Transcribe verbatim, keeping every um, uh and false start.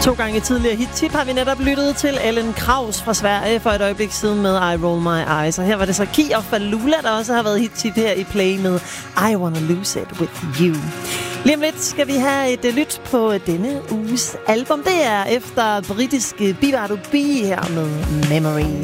To gange tidligere hit-tip har vi netop lyttet til Ellen Kraus fra Sverige for et øjeblik siden med I Roll My Eyes. Og her var det så Key of Falula, der også har været hit-tip her i Play med I Wanna Lose It With You. Lige om lidt skal vi have et lyt på denne uges album. Det er efter britiske B B her med Memory.